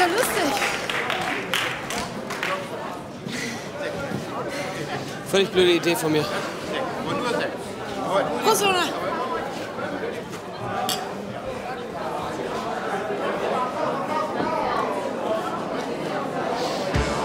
doch lustig. Völlig blöde Idee von mir. Prost, Luna.